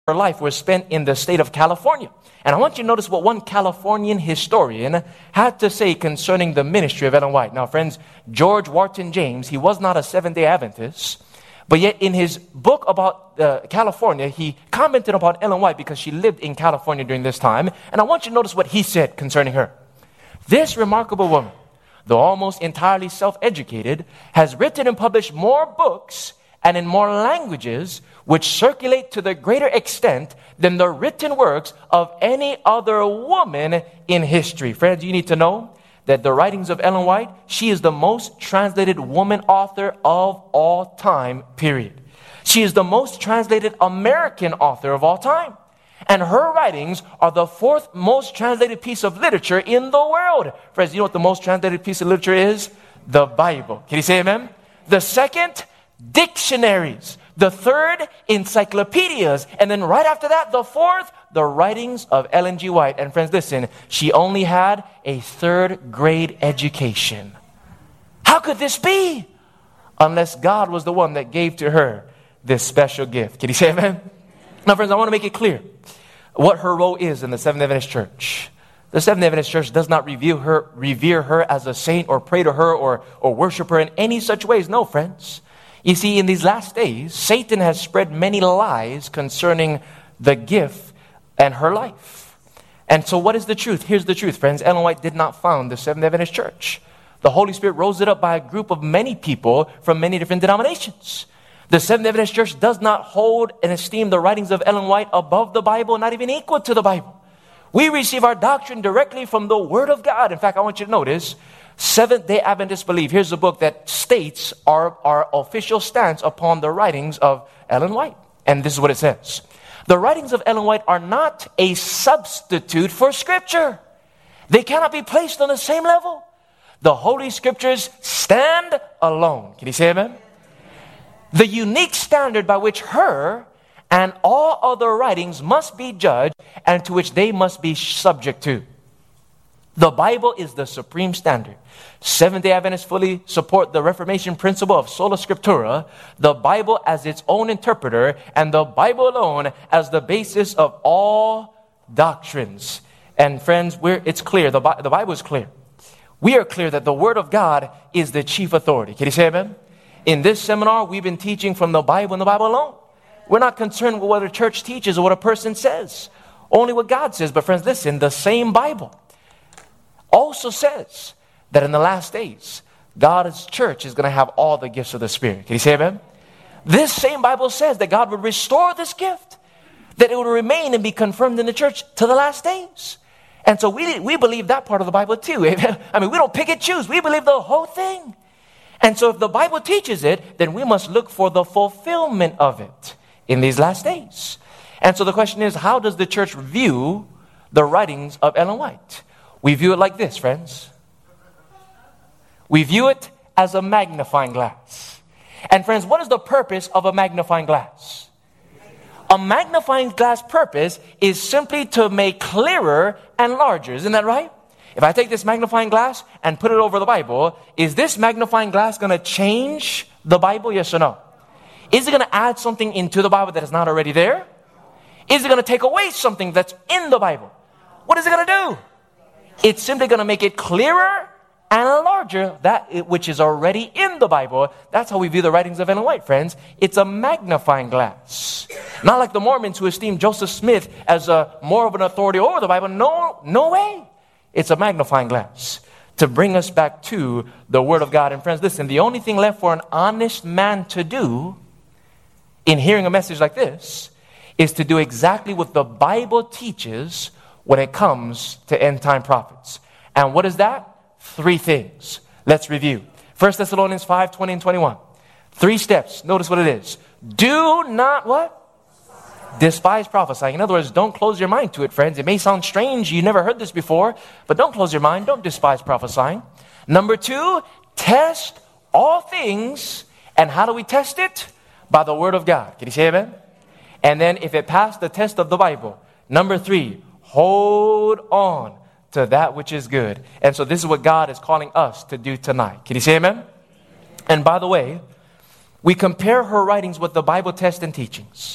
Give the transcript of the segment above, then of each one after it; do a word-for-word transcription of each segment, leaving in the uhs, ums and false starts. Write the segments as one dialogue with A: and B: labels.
A: her life was spent in the state of California. And I want you to notice what one Californian historian had to say concerning the ministry of Ellen White. Now, friends, George Wharton James, he was not a Seventh-day Adventist, but yet in his book about uh, California, he commented upon Ellen White because she lived in California during this time. And I want you to notice what he said concerning her. This remarkable woman, though almost entirely self-educated, has written and published more books and in more languages which circulate to the greater extent than the written works of any other woman in history. Friends, you need to know that the writings of Ellen White, she is the most translated woman author of all time, period. She is the most translated American author of all time. And her writings are the fourth most translated piece of literature in the world. Friends, you know what the most translated piece of literature is? The Bible. Can you say amen? The second, dictionaries. The third, encyclopedias. And then right after that, the fourth, the writings of Ellen G. White. And friends, listen, she only had a third grade education. How could this be? Unless God was the one that gave to her this special gift. Can you say amen? Now, friends, I want to make it clear what her role is in the Seventh-day Adventist Church. The Seventh-day Adventist Church does not revere her, revere her as a saint or pray to her or, or worship her in any such ways. No, friends. You see, in these last days, Satan has spread many lies concerning the gift and her life. And so what is the truth? Here's the truth, friends. Ellen White did not found the Seventh-day Adventist Church. The Holy Spirit rose it up by a group of many people from many different denominations. The Seventh-day Adventist Church does not hold and esteem the writings of Ellen White above the Bible, not even equal to the Bible. We receive our doctrine directly from the Word of God. In fact, I want you to notice, Seventh-day Adventists believe, here's a book that states our, our official stance upon the writings of Ellen White. And this is what it says. The writings of Ellen White are not a substitute for Scripture. They cannot be placed on the same level. The Holy Scriptures stand alone. Can you say amen? The unique standard by which her and all other writings must be judged and to which they must be subject to. The Bible is the supreme standard. Seventh-day Adventists fully support the Reformation principle of sola scriptura, the Bible as its own interpreter, and the Bible alone as the basis of all doctrines. And friends, we're, it's clear, the, the Bible is clear. We are clear that the Word of God is the chief authority. Can you say amen? In this seminar, we've been teaching from the Bible and the Bible alone. We're not concerned with what a church teaches or what a person says. Only what God says. But friends, listen, the same Bible also says that in the last days, God's church is going to have all the gifts of the Spirit. Can you say amen? This same Bible says that God would restore this gift, that it would remain and be confirmed in the church to the last days. And so we, we believe that part of the Bible too. I mean, we don't pick and choose. We believe the whole thing. And so if the Bible teaches it, then we must look for the fulfillment of it in these last days. And so the question is, how does the church view the writings of Ellen White? We view it like this, friends. We view it as a magnifying glass. And friends, what is the purpose of a magnifying glass? A magnifying glass purpose is simply to make clearer and larger. Isn't that right? If I take this magnifying glass and put it over the Bible, is this magnifying glass going to change the Bible? Yes or no? Is it going to add something into the Bible that is not already there? Is it going to take away something that's in the Bible? What is it going to do? It's simply going to make it clearer and larger, that which is already in the Bible. That's how we view the writings of Ellen White, friends. It's a magnifying glass. Not like the Mormons who esteem Joseph Smith as a, more of an authority over the Bible. No, no way. It's a magnifying glass to bring us back to the Word of God. And friends, listen, the only thing left for an honest man to do in hearing a message like this is to do exactly what the Bible teaches when it comes to end-time prophets. And what is that? Three things. Let's review. First Thessalonians five, twenty and twenty-one. Three steps. Notice what it is. Do not what? Despise prophesying. In other words, don't close your mind to it, friends. It may sound strange. You never heard this before, but don't close your mind. Don't despise prophesying. Number two, test all things. And how do we test it? By the Word of God. Can you say amen? And then if it passed the test of the Bible. Number three, hold on to that which is good. And so this is what God is calling us to do tonight. Can you say amen? And by the way, we compare her writings with the Bible tests and teachings.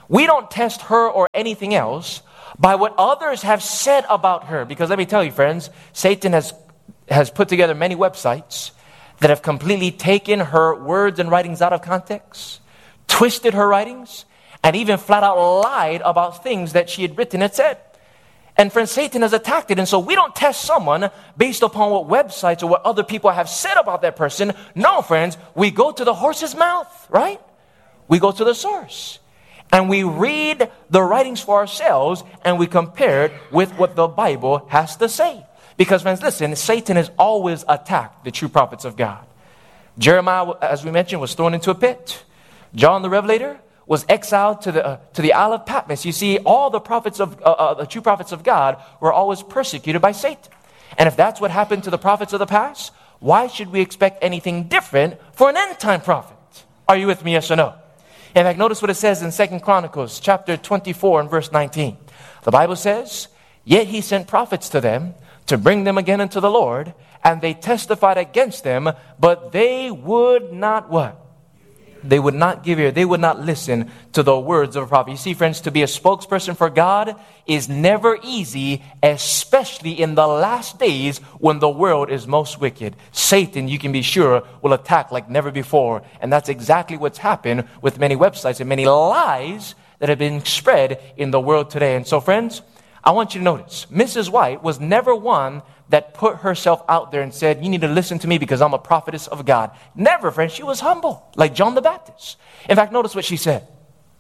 A: We don't test her or anything else by what others have said about her. Because let me tell you, friends, Satan has, has put together many websites that have completely taken her words and writings out of context, twisted her writings, and even flat out lied about things that she had written and said. And friends, Satan has attacked it. And so we don't test someone based upon what websites or what other people have said about that person. No, friends, we go to the horse's mouth, right? We go to the source. And we read the writings for ourselves and we compare it with what the Bible has to say. Because friends, listen, Satan has always attacked the true prophets of God. Jeremiah, as we mentioned, was thrown into a pit. John the Revelator was exiled to the uh, to the Isle of Patmos. You see, all the prophets of uh, uh, the true prophets of God were always persecuted by Satan. And if that's what happened to the prophets of the past, why should we expect anything different for an end time prophet? Are you with me, yes or no? In fact, notice what it says in Second Chronicles chapter twenty-four and verse nineteen. The Bible says, "Yet he sent prophets to them to bring them again unto the Lord, and they testified against them, but they would not" what? They would not give ear. They would not listen to the words of a prophet. You see, friends, to be a spokesperson for God is never easy, especially in the last days when the world is most wicked. Satan, you can be sure, will attack like never before. And that's exactly what's happened with many websites and many lies that have been spread in the world today. And so, friends, I want you to notice, Missus White was never one that put herself out there and said, "You need to listen to me because I'm a prophetess of God." Never, friends. She was humble, like John the Baptist. In fact, notice what she said.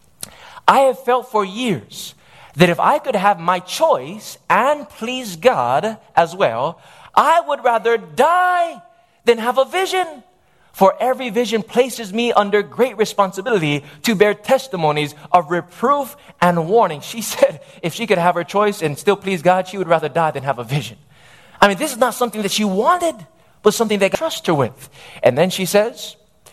A: "I have felt for years that if I could have my choice and please God as well, I would rather die than have a vision. For every vision places me under great responsibility to bear testimonies of reproof and warning." She said if she could have her choice and still please God, she would rather die than have a vision. I mean, this is not something that she wanted, but something that God trusts her with. And then she says,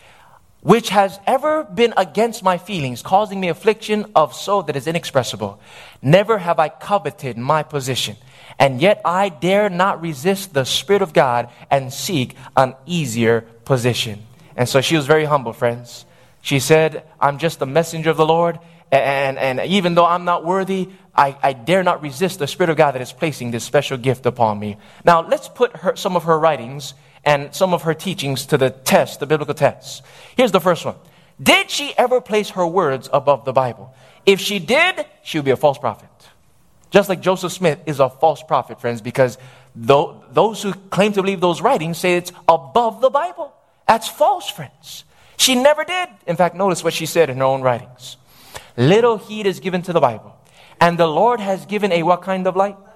A: "Which has ever been against my feelings, causing me affliction of soul that is inexpressible. Never have I coveted my position, and yet I dare not resist the Spirit of God and seek an easier position." And so she was very humble, friends. She said, "I'm just a messenger of the Lord, and, and even though I'm not worthy, I, I dare not resist the Spirit of God that is placing this special gift upon me." Now, let's put her, some of her writings and some of her teachings to the test, the biblical test. Here's the first one. Did she ever place her words above the Bible? If she did, she would be a false prophet. Just like Joseph Smith is a false prophet, friends, because th- those who claim to believe those writings say it's above the Bible. That's false, friends. She never did. In fact, notice what she said in her own writings. "Little heed is given to the Bible, and the Lord has given a what kind of light?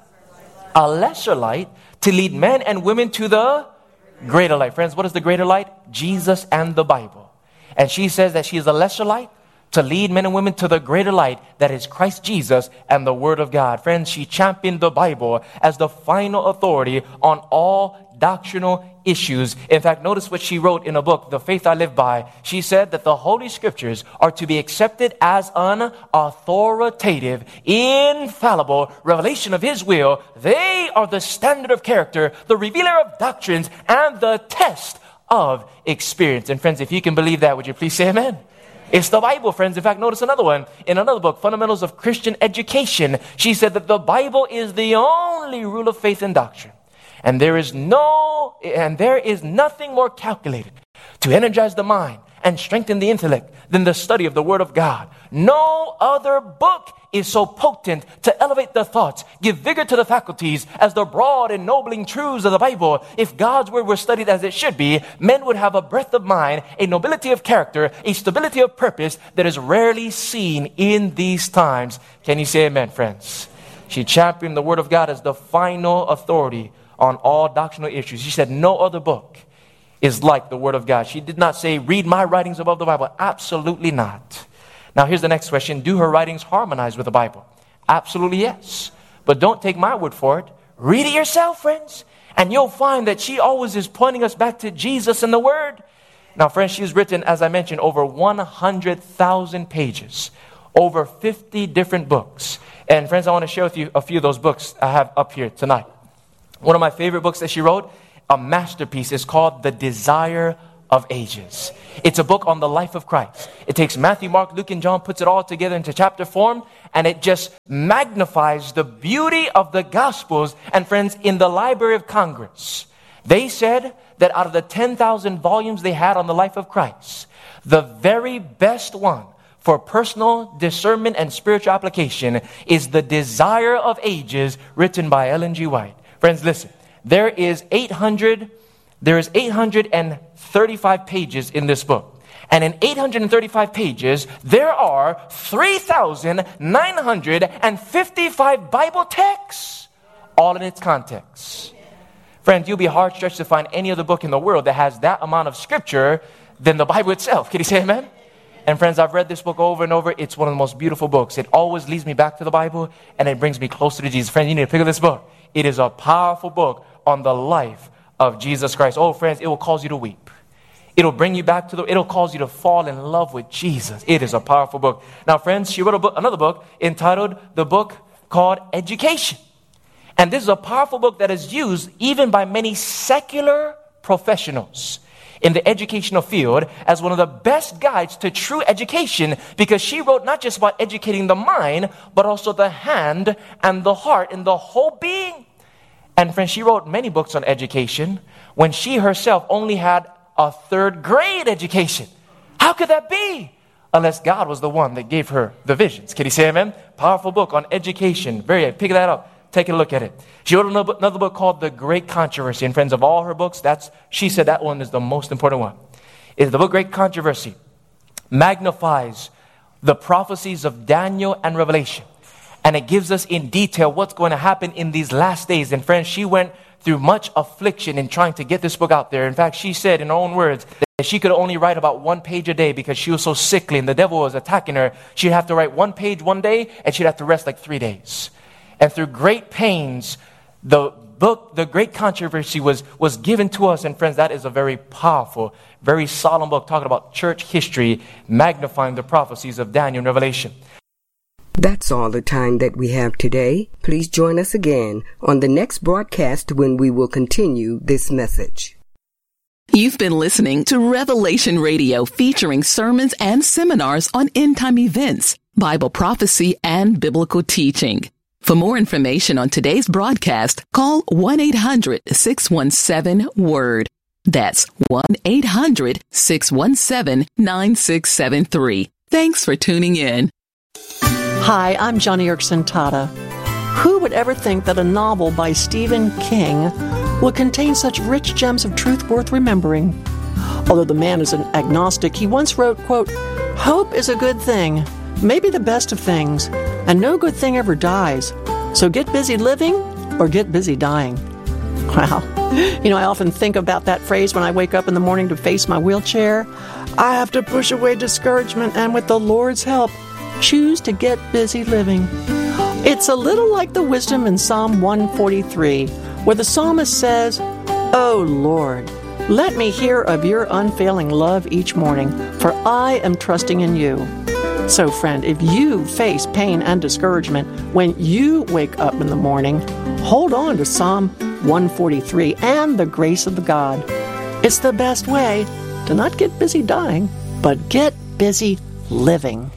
A: A lesser light to lead men and women to the greater light." Friends, what is the greater light? Jesus and the Bible. And she says that she is a lesser light to lead men and women to the greater light that is Christ Jesus and the Word of God. Friends, she championed the Bible as the final authority on all doctrinal issues. In fact, notice what she wrote in a book, The Faith I Live By. She said that the Holy Scriptures are to be accepted as an authoritative, infallible revelation of His will. They are the standard of character, the revealer of doctrines, and the test of experience. And friends, if you can believe that, would you please say amen? It's the Bible, friends. In fact, notice another one. In another book, Fundamentals of Christian Education, she said that the Bible is the only rule of faith and doctrine. And there is no, and there is nothing more calculated to energize the mind and strengthen the intellect than the study of the Word of God. No other book is so potent to elevate the thoughts, give vigor to the faculties as the broad and ennobling truths of the Bible. If God's Word were studied as it should be, men would have a breadth of mind, a nobility of character, a stability of purpose that is rarely seen in these times. Can you say amen, friends? She championed the Word of God as the final authority on all doctrinal issues. She said no other book is like the Word of God. She did not say, read my writings above the Bible. Absolutely not. Now here's the next question. Do her writings harmonize with the Bible? Absolutely yes. But don't take my word for it. Read it yourself, friends. And you'll find that she always is pointing us back to Jesus and the Word. Now, friends, she's written, as I mentioned, over one hundred thousand pages, over fifty different books. And friends, I want to share with you a few of those books I have up here tonight. One of my favorite books that she wrote, a masterpiece, is called The Desire of Ages. It's a book on the life of Christ. It takes Matthew, Mark, Luke, and John, puts it all together into chapter form, and it just magnifies the beauty of the Gospels. And friends, in the Library of Congress, they said that out of the ten thousand volumes they had on the life of Christ, the very best one for personal discernment and spiritual application is The Desire of Ages, written by Ellen G. White. Friends, listen. There is eight hundred, there is eight hundred thirty-five pages in this book. And in eight hundred thirty-five pages, there are three thousand nine hundred fifty-five Bible texts, all in its context. Friends, you'll be hard-stretched to find any other book in the world that has that amount of scripture than the Bible itself. Can you say amen? And friends, I've read this book over and over. It's one of the most beautiful books. It always leads me back to the Bible, and it brings me closer to Jesus. Friends, you need to pick up this book. It is a powerful book on the life of Jesus Christ. Oh, friends, it will cause you to weep. It'll bring you back to the, it'll cause you to fall in love with Jesus. It is a powerful book. Now, friends, she wrote a book, another book entitled, the book called Education. And this is a powerful book that is used even by many secular professionals in the educational field as one of the best guides to true education, because she wrote not just about educating the mind, but also the hand and the heart and the whole being. And friends, she wrote many books on education when she herself only had a third grade education. How could that be? Unless God was the one that gave her the visions. Can you say amen? Powerful book on education. Very, pick that up. Take a look at it. She wrote another book called The Great Controversy. And friends, of all her books, that's she said that one is the most important one. Is the book Great Controversy magnifies the prophecies of Daniel and Revelation. And it gives us in detail what's going to happen in these last days. And friends, she went through much affliction in trying to get this book out there. In fact, she said in her own words that she could only write about one page a day because she was so sickly and the devil was attacking her. She'd have to write one page one day and she'd have to rest like three days. And through great pains, the book, The Great Controversy, was, was given to us. And friends, that is a very powerful, very solemn book talking about church history, magnifying the prophecies of Daniel and Revelation.
B: That's all the time that we have today. Please join us again on the next broadcast when we will continue this message.
C: You've been listening to Revelation Radio, featuring sermons and seminars on end-time events, Bible prophecy, and biblical teaching. For more information on today's broadcast, call one eight hundred six one seven WORD. That's one eight hundred six one seven nine six seven three. Thanks for tuning in.
D: Hi, I'm Johnny Erickson Tata. Who would ever think that a novel by Stephen King would contain such rich gems of truth worth remembering? Although the man is an agnostic, he once wrote, quote, "Hope is a good thing, maybe the best of things, and no good thing ever dies. So get busy living or get busy dying." Wow. You know, I often think about that phrase when I wake up in the morning to face my wheelchair. I have to push away discouragement and with the Lord's help, choose to get busy living. It's a little like the wisdom in Psalm one forty-three, where the psalmist says, "Oh Lord, let me hear of your unfailing love each morning, for I am trusting in you." So friend, if you face pain and discouragement when you wake up in the morning, hold on to Psalm one forty-three and the grace of the God. It's the best way to not get busy dying, but get busy living.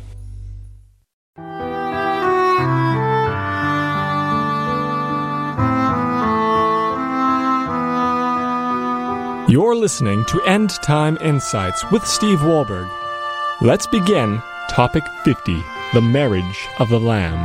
E: You're listening to End Time Insights with Steve Wahlberg. Let's begin Topic fifty, The Marriage of the Lamb.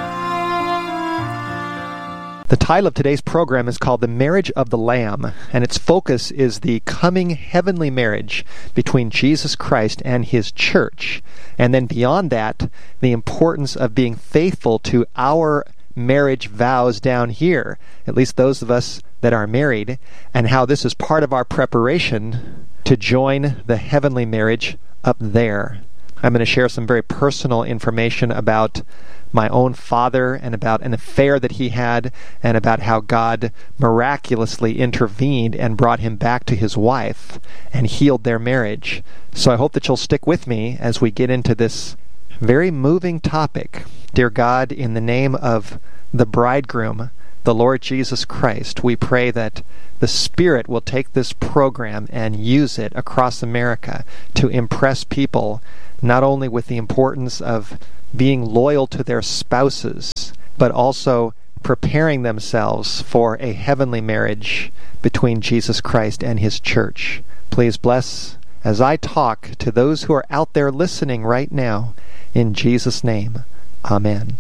F: The title of today's program is called The Marriage of the Lamb, and its focus is the coming heavenly marriage between Jesus Christ and His church. And then beyond that, the importance of being faithful to our marriage vows down here, at least those of us that are married, and how this is part of our preparation to join the heavenly marriage up there. I'm going to share some very personal information about my own father and about an affair that he had and about how God miraculously intervened and brought him back to his wife and healed their marriage. So I hope that you'll stick with me as we get into this very moving topic. Dear God, in the name of the bridegroom, the Lord Jesus Christ, we pray that the Spirit will take this program and use it across America to impress people not only with the importance of being loyal to their spouses, but also preparing themselves for a heavenly marriage between Jesus Christ and His church. Please bless as I talk to those who are out there listening right now. In Jesus' name, amen.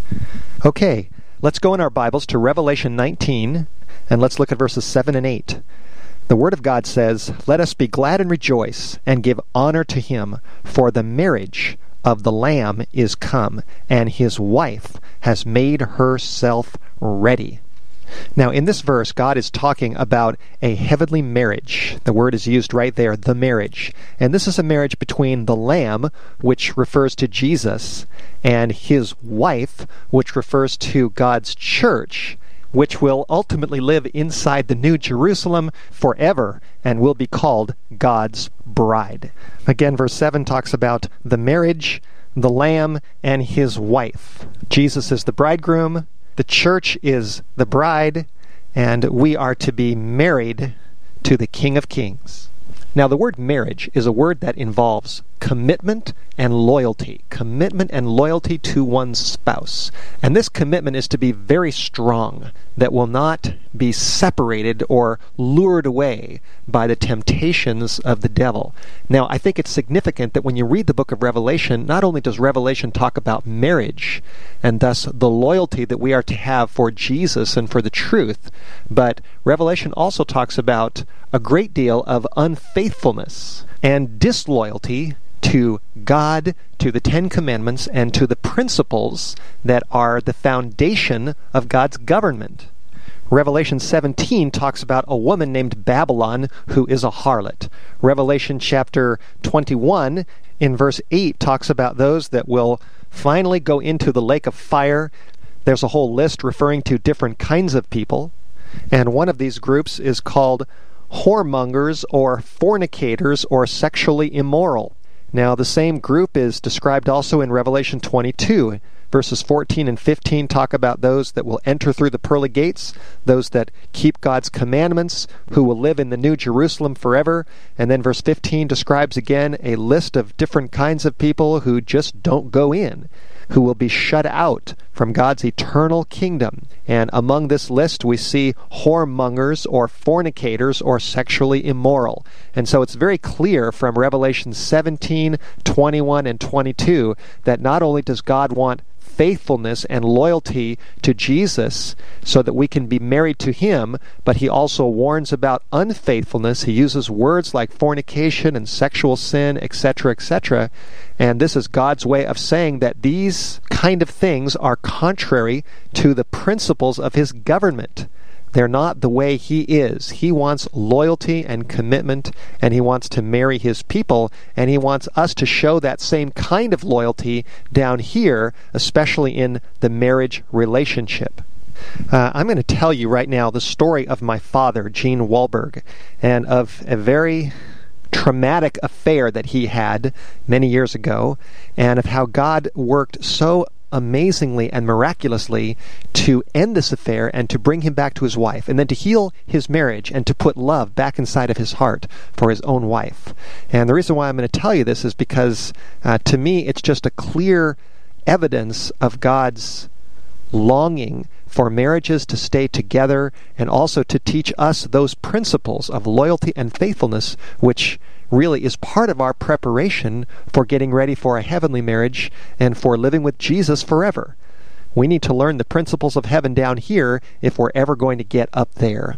F: Okay, let's go in our Bibles to Revelation nineteen, and let's look at verses seven and eight. The Word of God says, "Let us be glad and rejoice, and give honor to Him, for the marriage of the Lamb is come, and His wife has made herself ready." Now, in this verse, God is talking about a heavenly marriage. The word is used right there, the marriage. And this is a marriage between the Lamb, which refers to Jesus, and His wife, which refers to God's church, which will ultimately live inside the New Jerusalem forever and will be called God's bride. Again, verse seven talks about the marriage, the Lamb, and His wife. Jesus is the bridegroom, the church is the bride, and we are to be married to the King of Kings. Now, the word marriage is a word that involves commitment and loyalty. Commitment and loyalty to one's spouse. And this commitment is to be very strong, that will not be separated or lured away by the temptations of the devil. Now, I think it's significant that when you read the book of Revelation, not only does Revelation talk about marriage, and thus the loyalty that we are to have for Jesus and for the truth, but Revelation also talks about a great deal of unfaithfulness and disloyalty to God, to the Ten Commandments, and to the principles that are the foundation of God's government. Revelation seventeen talks about a woman named Babylon who is a harlot. Revelation chapter twenty-one in verse eight talks about those that will finally go into the lake of fire. There's a whole list referring to different kinds of people, and one of these groups is called whoremongers or fornicators or sexually immoral. Now, the same group is described also in Revelation twenty-two. Verses fourteen and fifteen talk about those that will enter through the pearly gates, those that keep God's commandments, who will live in the New Jerusalem forever. And then verse fifteen describes again a list of different kinds of people who just don't go in, who will be shut out from God's eternal kingdom. And among this list we see whoremongers or fornicators or sexually immoral. And so it's very clear from Revelation seventeen, twenty-one, and twenty-two that not only does God want faithfulness and loyalty to Jesus so that we can be married to Him, but He also warns about unfaithfulness. He uses words like fornication and sexual sin, et cetera, et cetera. And this is God's way of saying that these kind of things are contrary to the principles of His government. They're not the way He is. He wants loyalty and commitment, and He wants to marry His people, and He wants us to show that same kind of loyalty down here, especially in the marriage relationship. Uh, I'm going to tell you right now the story of my father, Gene Wahlberg, and of a very traumatic affair that he had many years ago, and of how God worked so amazingly and miraculously to end this affair and to bring him back to his wife, and then to heal his marriage and to put love back inside of his heart for his own wife. And the reason why I'm going to tell you this is because uh, to me it's just a clear evidence of God's longing for marriages to stay together, and also to teach us those principles of loyalty and faithfulness, which really is part of our preparation for getting ready for a heavenly marriage and for living with Jesus forever. We need to learn the principles of heaven down here if we're ever going to get up there.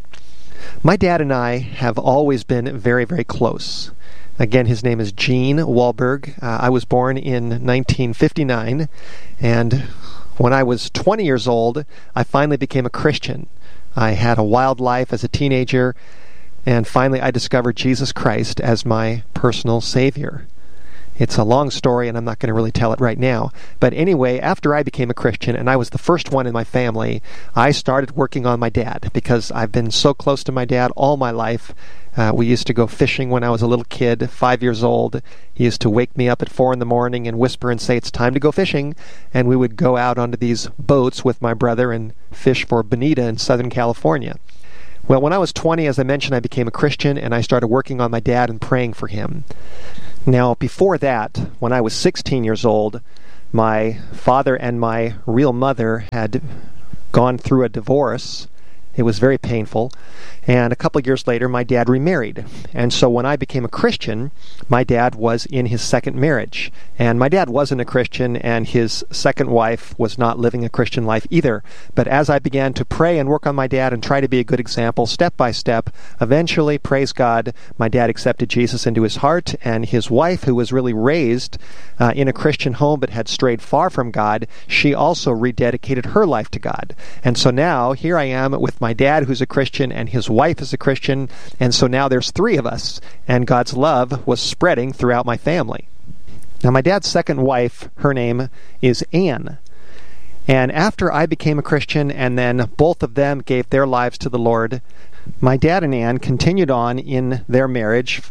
F: My dad and I have always been very, very close. Again, his name is Gene Wahlberg. Uh, I was born in nineteen fifty-nine, and when I was twenty years old, I finally became a Christian. I had a wild life as a teenager, and finally I discovered Jesus Christ as my personal Savior. It's a long story, and I'm not going to really tell it right now. But anyway, after I became a Christian, and I was the first one in my family, I started working on my dad, because I've been so close to my dad all my life. Uh, we used to go fishing when I was a little kid, five years old. He used to wake me up at four in the morning and whisper and say, "It's time to go fishing." And we would go out onto these boats with my brother and fish for bonita in Southern California. Well, when I was twenty, as I mentioned, I became a Christian, and I started working on my dad and praying for him. Now, before that, when I was sixteen years old, my father and my real mother had gone through a divorce. It was very painful. And a couple of years later, my dad remarried. And so when I became a Christian, my dad was in his second marriage. And my dad wasn't a Christian, and his second wife was not living a Christian life either. But as I began to pray and work on my dad and try to be a good example, step by step, eventually, praise God, my dad accepted Jesus into his heart, and his wife, who was really raised uh, in a Christian home but had strayed far from God, she also rededicated her life to God. And so now, here I am with my dad, who's a Christian, and his wife is a Christian, and so now there's three of us, and God's love was spreading throughout my family. Now, my dad's second wife, her name is Anne. And after I became a Christian, and then both of them gave their lives to the Lord, my dad and Anne continued on in their marriage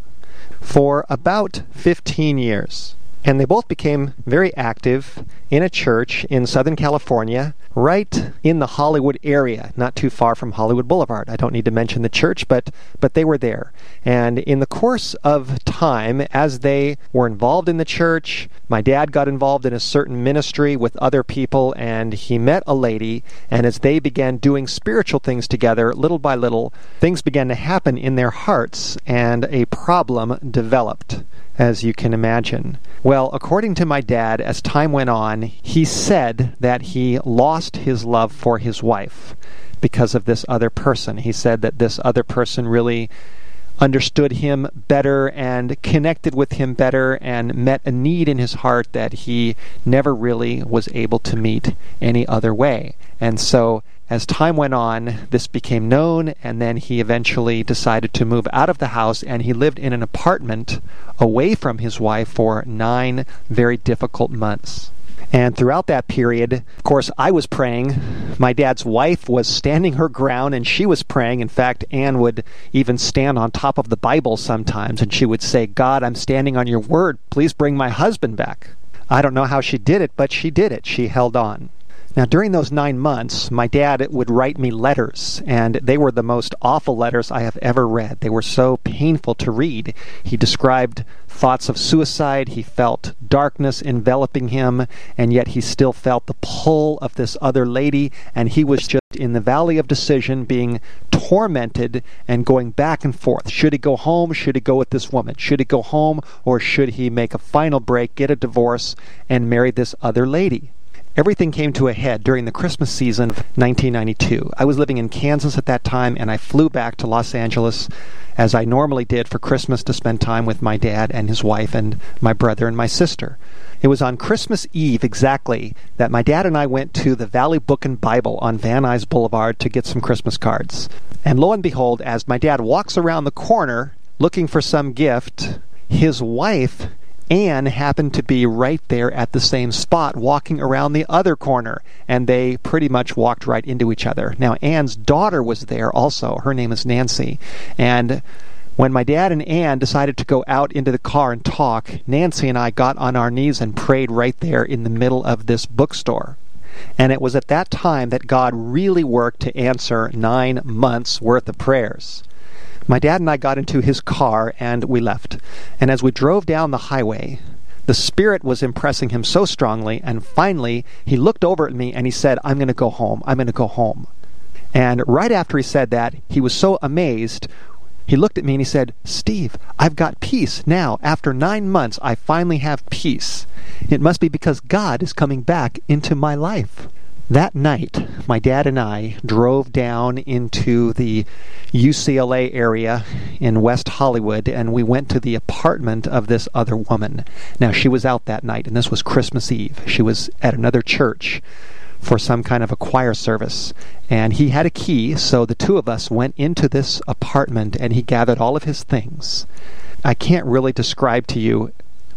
F: for about fifteen years. And they both became very active in a church in Southern California, right in the Hollywood area, not too far from Hollywood Boulevard. I don't need to mention the church, but but they were there. And in the course of time, as they were involved in the church, my dad got involved in a certain ministry with other people, and he met a lady, and as they began doing spiritual things together, little by little, things began to happen in their hearts, and a problem developed, as you can imagine. Well, according to my dad, as time went on, he said that he lost his love for his wife because of this other person. He said that this other person really understood him better and connected with him better and met a need in his heart that he never really was able to meet any other way. And so as time went on, this became known, and then he eventually decided to move out of the house, and he lived in an apartment away from his wife for nine very difficult months. And throughout that period, of course, I was praying. My dad's wife was standing her ground, and she was praying. In fact, Anne would even stand on top of the Bible sometimes, and she would say, "God, I'm standing on your word. Please bring my husband back." I don't know how she did it, but she did it. She held on. Now, during those nine months, my dad would write me letters, and they were the most awful letters I have ever read. They were so painful to read. He described thoughts of suicide. He felt darkness enveloping him, and yet he still felt the pull of this other lady, and he was just in the valley of decision, being tormented and going back and forth. Should he go home? Should he go with this woman? Should he go home, or should he make a final break, get a divorce, and marry this other lady? Everything came to a head during the Christmas season of nineteen ninety-two. I was living in Kansas at that time, and I flew back to Los Angeles, as I normally did for Christmas, to spend time with my dad and his wife and my brother and my sister. It was on Christmas Eve exactly that my dad and I went to the Valley Book and Bible on Van Nuys Boulevard to get some Christmas cards. And lo and behold, as my dad walks around the corner looking for some gift, his wife Anne happened to be right there at the same spot, walking around the other corner, and they pretty much walked right into each other. Now, Anne's daughter was there also. Her name is Nancy. And when my dad and Anne decided to go out into the car and talk, Nancy and I got on our knees and prayed right there in the middle of this bookstore. And it was at that time that God really worked to answer nine months' worth of prayers. My dad and I got into his car, and we left. And as we drove down the highway, the Spirit was impressing him so strongly, and finally, he looked over at me and he said, "I'm going to go home. I'm going to go home." And right after he said that, he was so amazed, he looked at me and he said, "Steve, I've got peace now. After nine months, I finally have peace. It must be because God is coming back into my life." That night, my dad and I drove down into the U C L A area in West Hollywood, and we went to the apartment of this other woman. Now, she was out that night, and this was Christmas Eve. She was at another church for some kind of a choir service, and he had a key, so the two of us went into this apartment, and he gathered all of his things. I can't really describe to you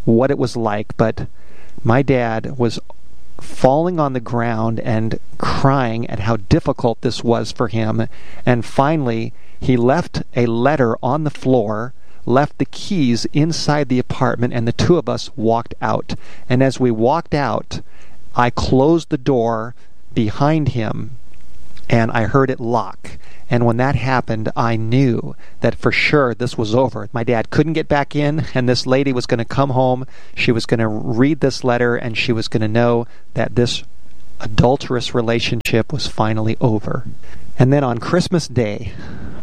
F: what it was like, but my dad was falling on the ground and crying at how difficult this was for him. And finally, he left a letter on the floor, left the keys inside the apartment, and the two of us walked out. And as we walked out, I closed the door behind him, and I heard it lock. And when that happened, I knew that for sure this was over. My dad couldn't get back in, and this lady was going to come home. She was going to read this letter, and she was going to know that this adulterous relationship was finally over. And then on Christmas Day,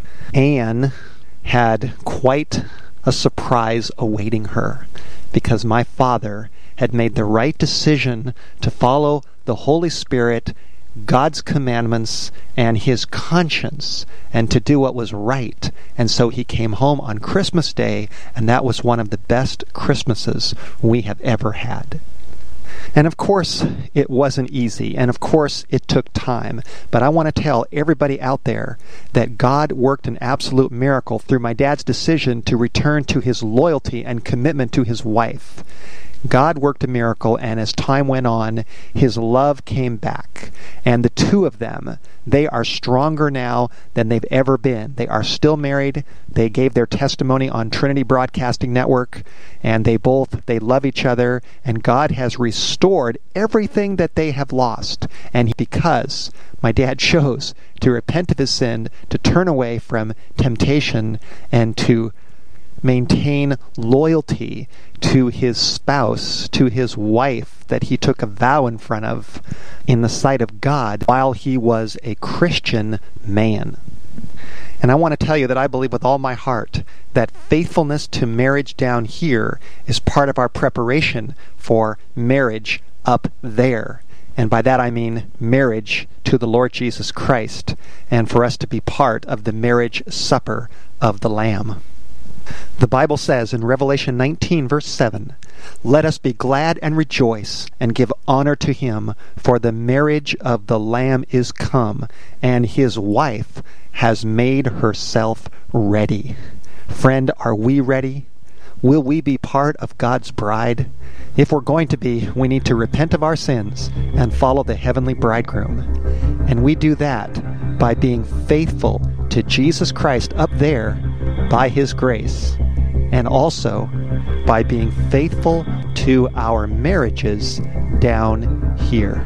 F: Anne had quite a surprise awaiting her, because my father had made the right decision to follow the Holy Spirit, God's commandments, and his conscience, and to do what was right. And so he came home on Christmas Day, and that was one of the best Christmases we have ever had. And of course, it wasn't easy, and of course, it took time. But I want to tell everybody out there that God worked an absolute miracle through my dad's decision to return to his loyalty and commitment to his wife. God worked a miracle, and as time went on, his love came back. And the two of them, they are stronger now than they've ever been. They are still married. They gave their testimony on Trinity Broadcasting Network, and they both, they love each other, and God has restored everything that they have lost. And because my dad chose to repent of his sin, to turn away from temptation, and to maintain loyalty to his spouse, to his wife that he took a vow in front of in the sight of God while he was a Christian man. And I want to tell you that I believe with all my heart that faithfulness to marriage down here is part of our preparation for marriage up there. And by that I mean marriage to the Lord Jesus Christ, and for us to be part of the marriage supper of the Lamb. The Bible says in Revelation nineteen, verse seven, "Let us be glad and rejoice, and give honor to him, for the marriage of the Lamb is come, and his wife has made herself ready." Friend, are we ready? Will we be part of God's bride? If we're going to be, we need to repent of our sins and follow the heavenly bridegroom. And we do that by being faithful to Jesus Christ up there by his grace, and also by being faithful to our marriages down here.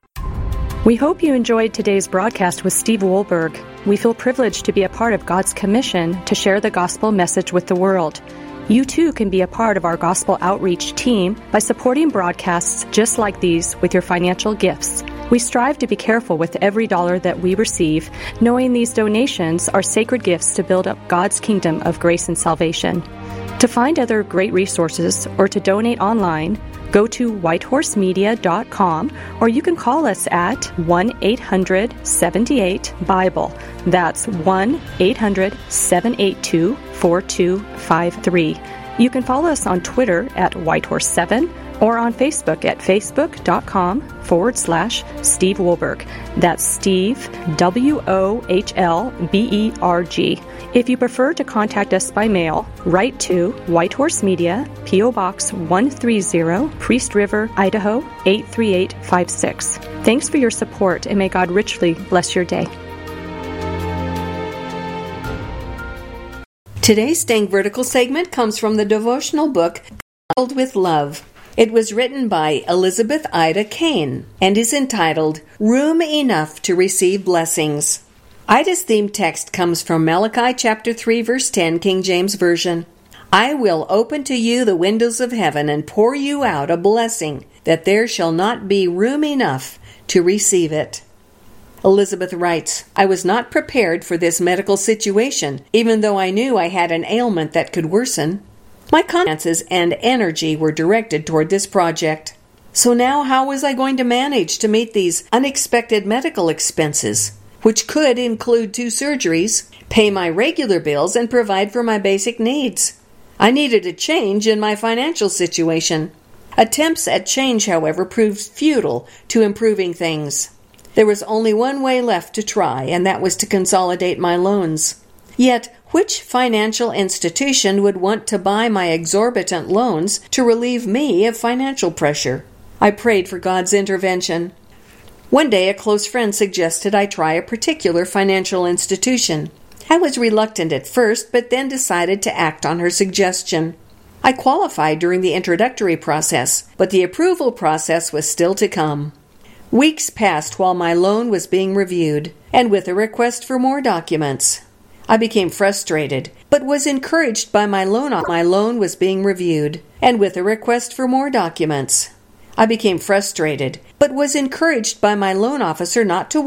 G: We hope you enjoyed today's broadcast with Steve Wohlberg. We feel privileged to be a part of God's commission to share the gospel message with the world. You too can be a part of our gospel outreach team by supporting broadcasts just like these with your financial gifts. We strive to be careful with every dollar that we receive, knowing these donations are sacred gifts to build up God's kingdom of grace and salvation. To find other great resources or to donate online, go to whitehorse media dot com, or you can call us at one eight hundred seven eight Bible. That's one eight hundred seven eight two four two five three. You can follow us on Twitter at whitehorse seven or on Facebook at facebook.com forward slash Steve Wohlberg. That's Steve, W O H L B E R G. If you prefer to contact us by mail, write to White Horse Media, P O Box one thirty, Priest River, Idaho eight three eight five six. Thanks for your support, and may God richly bless your day.
H: Today's Staying Vertical segment comes from the devotional book, Filled with Love. It was written by Elizabeth Ida Kane and is entitled, Room Enough to Receive Blessings. Ida's theme text comes from Malachi chapter three, verse ten, King James Version. I will open to you the windows of heaven and pour you out a blessing, that there shall not be room enough to receive it. Elizabeth writes, I was not prepared for this medical situation, even though I knew I had an ailment that could worsen. My finances and energy were directed toward this project. So now how was I going to manage to meet these unexpected medical expenses, which could include two surgeries, pay my regular bills, and provide for my basic needs? I needed a change in my financial situation. Attempts at change, however, proved futile to improving things. There was only one way left to try, and that was to consolidate my loans. Yet, which financial institution would want to buy my exorbitant loans to relieve me of financial pressure? I prayed for God's intervention. One day, a close friend suggested I try a particular financial institution. I was reluctant at first, but then decided to act on her suggestion. I qualified during the introductory process, but the approval process was still to come. Weeks passed while my loan was being reviewed, and with a request for more documents. I became frustrated, but was encouraged by my loan. My loan was being reviewed, and with a request for more documents. I became frustrated, but was encouraged by my loan officer not to